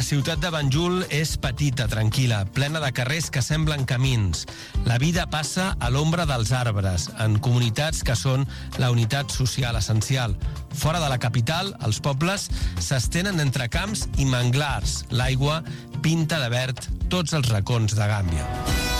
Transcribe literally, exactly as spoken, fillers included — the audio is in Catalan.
ciutat de Banjul és petita, tranquil·la, plena de carrers que semblen camins. La vida passa a l'ombra dels arbres, en comunitats que són la unitat social essencial. Fora de la capital, els pobles s'estenen entre camps i manglars. L'aigua pinta de verd tots els racons de Gàmbia.